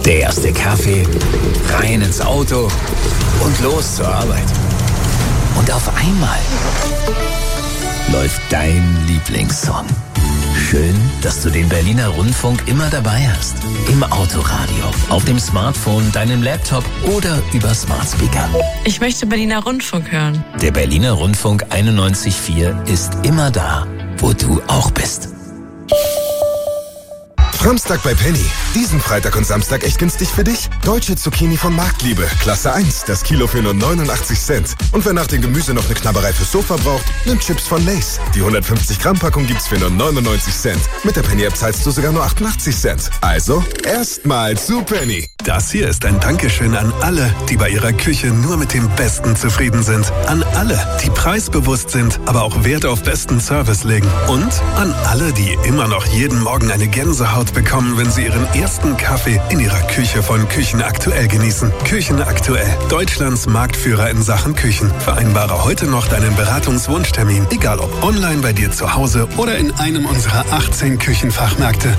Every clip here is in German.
Der erste Kaffee, rein ins Auto und los zur Arbeit. Und auf einmal läuft dein Lieblingssong. Schön, dass du den Berliner Rundfunk immer dabei hast. Im Autoradio, auf dem Smartphone, deinem Laptop oder über Smart Speaker. Ich möchte Berliner Rundfunk hören. Der Berliner Rundfunk 91.4 ist immer da, wo du auch bist. Samstag bei Penny. Diesen Freitag und Samstag echt günstig für dich. Deutsche Zucchini von Marktliebe. Klasse 1. Das Kilo für nur 89 Cent. Und wer nach dem Gemüse noch eine Knabberei fürs Sofa braucht, nimmt Chips von Lay's. Die 150 Gramm Packung gibt's für nur 99 Cent. Mit der Penny-App zahlst du sogar nur 88 Cent. Also, erstmal zu Penny. Das hier ist ein Dankeschön an alle, die bei ihrer Küche nur mit dem Besten zufrieden sind. An alle, die preisbewusst sind, aber auch Wert auf besten Service legen. Und an alle, die immer noch jeden Morgen eine Gänsehaut bekommen, wenn sie ihren ersten Kaffee in ihrer Küche von Küchen Aktuell genießen. Küchen Aktuell, Deutschlands Marktführer in Sachen Küchen. Vereinbare heute noch deinen Beratungswunschtermin, egal ob online bei dir zu Hause oder in einem unserer 18 Küchenfachmärkte.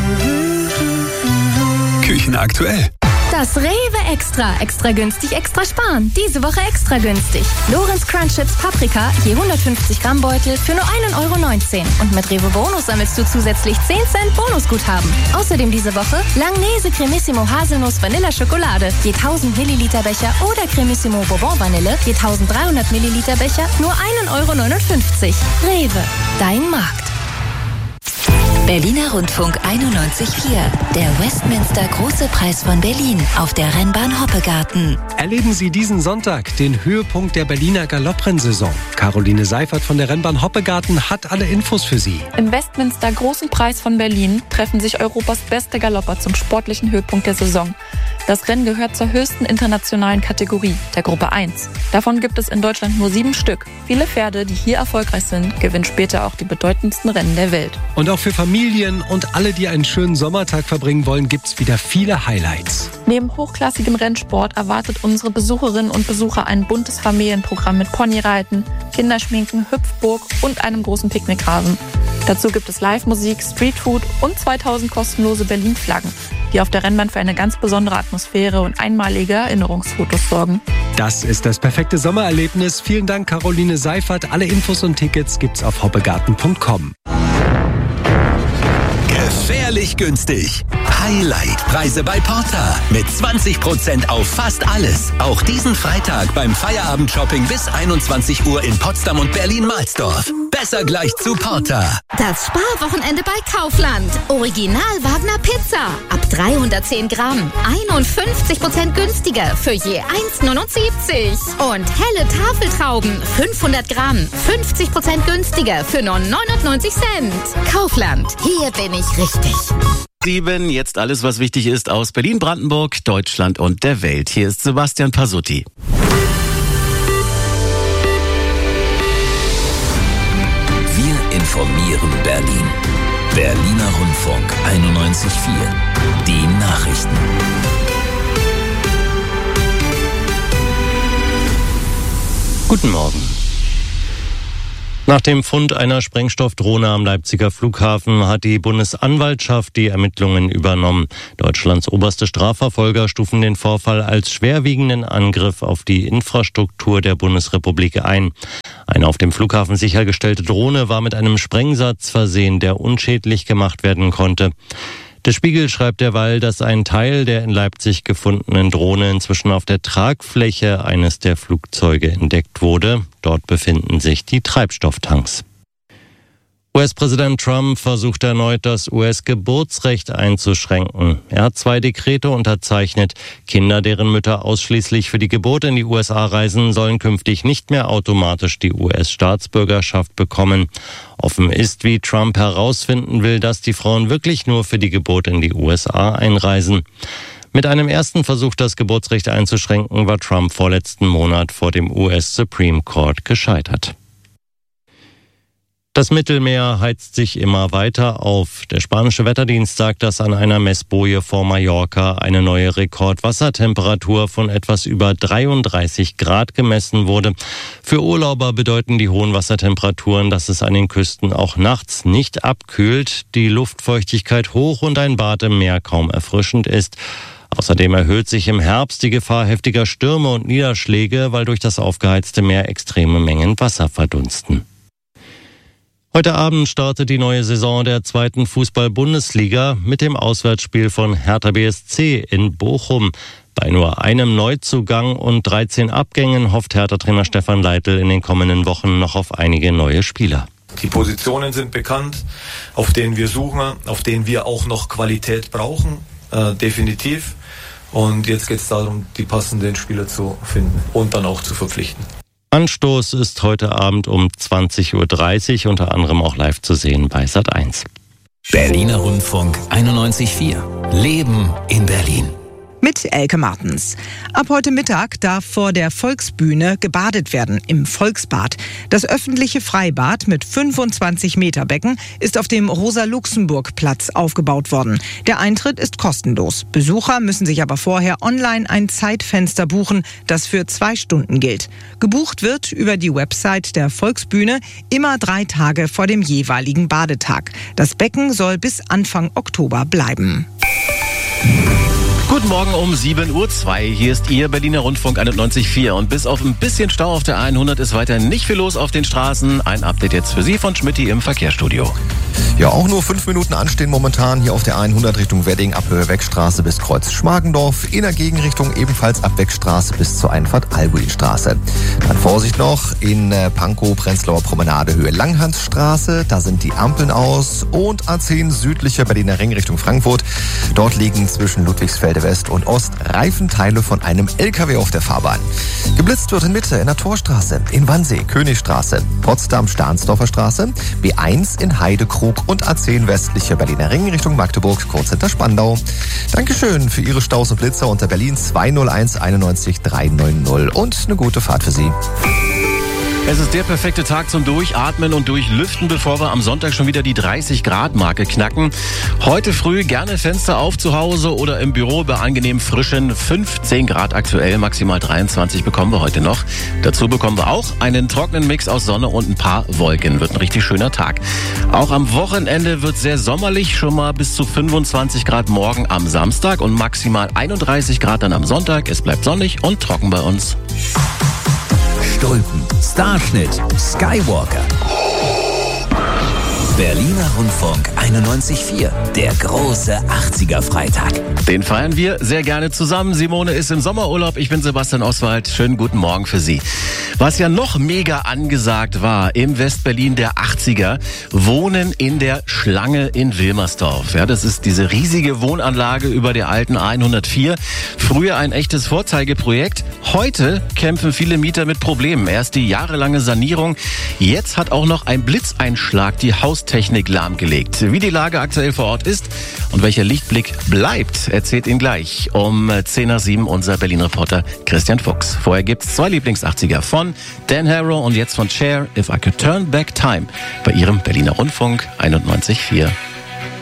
Küchen Aktuell. Das Rewe Extra. Extra günstig, extra sparen. Diese Woche extra günstig. Lorenz Crunch Chips Paprika, je 150 Gramm Beutel für nur 1,19 €. Und mit Rewe Bonus sammelst du zusätzlich 10 Cent Bonusguthaben. Außerdem diese Woche Langnese Cremissimo Haselnuss Vanilla Schokolade, je 1000 Milliliter Becher oder Cremissimo Bourbon Vanille, je 1300 Milliliter Becher, nur 1,59 €. Rewe, dein Markt. Berliner Rundfunk 91.4. Der Westminster Große Preis von Berlin auf der Rennbahn Hoppegarten. Erleben Sie diesen Sonntag den Höhepunkt der Berliner Galopprennsaison. Caroline Seifert von der Rennbahn Hoppegarten hat alle Infos für Sie. Im Westminster Großen Preis von Berlin treffen sich Europas beste Galopper zum sportlichen Höhepunkt der Saison. Das Rennen gehört zur höchsten internationalen Kategorie, der Gruppe 1. Davon gibt es in Deutschland nur 7 Stück. Viele Pferde, die hier erfolgreich sind, gewinnen später auch die bedeutendsten Rennen der Welt. Und auch für Familien und alle, die einen schönen Sommertag verbringen wollen, gibt's wieder viele Highlights. Neben hochklassigem Rennsport erwartet unsere Besucherinnen und Besucher ein buntes Familienprogramm mit Ponyreiten, Kinderschminken, Hüpfburg und einem großen Picknickrasen. Dazu gibt es Live-Musik, Streetfood und 2000 kostenlose Berlin-Flaggen, die auf der Rennbahn für eine ganz besondere Atmosphäre und einmalige Erinnerungsfotos sorgen. Das ist das perfekte Sommererlebnis. Vielen Dank, Caroline Seifert. Alle Infos und Tickets gibt's auf hoppegarten.com. Gefährlich günstig. Highlight-Preise bei Porta. Mit 20% auf fast alles. Auch diesen Freitag beim Feierabend-Shopping bis 21 Uhr in Potsdam und Berlin-Mahlsdorf. Besser gleich zu Porta. Das Sparwochenende bei Kaufland. Original Wagner Pizza. Ab 310 Gramm. 51% günstiger für je 1,79. Und helle Tafeltrauben. 500 Gramm. 50% günstiger für nur 99 Cent. Kaufland. Hier bin ich richtig. 7, jetzt alles, was wichtig ist aus Berlin, Brandenburg, Deutschland und der Welt. Hier ist Sebastian Pasutti. Wir informieren Berlin. Berliner Rundfunk 91.4. Die Nachrichten. Guten Morgen. Nach dem Fund einer Sprengstoffdrohne am Leipziger Flughafen hat die Bundesanwaltschaft die Ermittlungen übernommen. Deutschlands oberste Strafverfolger stufen den Vorfall als schwerwiegenden Angriff auf die Infrastruktur der Bundesrepublik ein. Eine auf dem Flughafen sichergestellte Drohne war mit einem Sprengsatz versehen, der unschädlich gemacht werden konnte. Der Spiegel schreibt derweil, dass ein Teil der in Leipzig gefundenen Drohne inzwischen auf der Tragfläche eines der Flugzeuge entdeckt wurde. Dort befinden sich die Treibstofftanks. US-Präsident Trump versucht erneut, das US-Geburtsrecht einzuschränken. Er hat 2 Dekrete unterzeichnet. Kinder, deren Mütter ausschließlich für die Geburt in die USA reisen, sollen künftig nicht mehr automatisch die US-Staatsbürgerschaft bekommen. Offen ist, wie Trump herausfinden will, dass die Frauen wirklich nur für die Geburt in die USA einreisen. Mit einem ersten Versuch, das Geburtsrecht einzuschränken, war Trump vorletzten Monat vor dem US Supreme Court gescheitert. Das Mittelmeer heizt sich immer weiter auf. Der spanische Wetterdienst sagt, dass an einer Messboje vor Mallorca eine neue Rekordwassertemperatur von etwas über 33 Grad gemessen wurde. Für Urlauber bedeuten die hohen Wassertemperaturen, dass es an den Küsten auch nachts nicht abkühlt, die Luftfeuchtigkeit hoch und ein Bad im Meer kaum erfrischend ist. Außerdem erhöht sich im Herbst die Gefahr heftiger Stürme und Niederschläge, weil durch das aufgeheizte Meer extreme Mengen Wasser verdunsten. Heute Abend startet die neue Saison der 2. Fußball-Bundesliga mit dem Auswärtsspiel von Hertha BSC in Bochum. Bei nur einem Neuzugang und 13 Abgängen hofft Hertha-Trainer Stefan Leitl in den kommenden Wochen noch auf einige neue Spieler. Die Positionen sind bekannt, auf denen wir suchen, auf denen wir auch noch Qualität brauchen, definitiv. Und jetzt geht es darum, die passenden Spieler zu finden und dann auch zu verpflichten. Anstoß ist heute Abend um 20.30 Uhr, unter anderem auch live zu sehen bei Sat.1. Berliner Rundfunk 91.4. Leben in Berlin. Mit Elke Martens. Ab heute Mittag darf vor der Volksbühne gebadet werden im Volksbad. Das öffentliche Freibad mit 25 Meter Becken ist auf dem Rosa-Luxemburg-Platz aufgebaut worden. Der Eintritt ist kostenlos. Besucher müssen sich aber vorher online ein Zeitfenster buchen, das für 2 Stunden gilt. Gebucht wird über die Website der Volksbühne immer 3 Tage vor dem jeweiligen Badetag. Das Becken soll bis Anfang Oktober bleiben. Guten Morgen um 7.02 Uhr. Hier ist Ihr Berliner Rundfunk 91.4. Und bis auf ein bisschen Stau auf der 100 ist weiter nicht viel los auf den Straßen. Ein Update jetzt für Sie von Schmitty im Verkehrsstudio. Ja, auch nur 5 Minuten anstehen momentan hier auf der 100 Richtung Wedding ab Höhe-Wegstraße bis Kreuz Schmargendorf. In der Gegenrichtung ebenfalls ab Wegstraße bis zur Einfahrt Albuinstraße. Dann Vorsicht noch in Pankow, Prenzlauer Promenade Höhe Langhansstraße. Da sind die Ampeln aus. Und A10 südlicher Berliner Ring Richtung Frankfurt. Dort liegen zwischen Ludwigsfelde West und Ost Reifenteile von einem LKW auf der Fahrbahn. Geblitzt wird in Mitte in der Torstraße, in Wannsee, Königstraße, Potsdam, Stahnsdorfer Straße, B1 in Heidekrug und A10 westliche Berliner Ring Richtung Magdeburg, kurz hinter Spandau. Dankeschön für Ihre Staus und Blitzer unter Berlin 201 91 390 und eine gute Fahrt für Sie. Es ist der perfekte Tag zum Durchatmen und Durchlüften, bevor wir am Sonntag schon wieder die 30-Grad-Marke knacken. Heute früh gerne Fenster auf zu Hause oder im Büro bei angenehm frischen 15 Grad aktuell. Maximal 23 bekommen wir heute noch. Dazu bekommen wir auch einen trockenen Mix aus Sonne und ein paar Wolken. Wird ein richtig schöner Tag. Auch am Wochenende wird sehr sommerlich, schon mal bis zu 25 Grad morgen am Samstag und maximal 31 Grad dann am Sonntag. Es bleibt sonnig und trocken bei uns. Stulpen, Starschnitt, Skywalker. Berliner Rundfunk 91.4, der große 80er-Freitag. Den feiern wir sehr gerne zusammen. Simone ist im Sommerurlaub, ich bin Sebastian Oswald. Schönen guten Morgen für Sie. Was ja noch mega angesagt war im Westberlin der 80er, Wohnen in der Schlange in Wilmersdorf. Ja, das ist diese riesige Wohnanlage über der alten A104. Früher ein echtes Vorzeigeprojekt. Heute kämpfen viele Mieter mit Problemen. Erst die jahrelange Sanierung. Jetzt hat auch noch ein Blitzeinschlag die Haustechnik lahmgelegt. Wie die Lage aktuell vor Ort ist und welcher Lichtblick bleibt, erzählt Ihnen gleich um 10:07 unser Berlin-Reporter Christian Fuchs. Vorher gibt's 2 Lieblings-80er von Dan Harrow und jetzt von Cher, If I Could Turn Back Time bei Ihrem Berliner Rundfunk 91.4.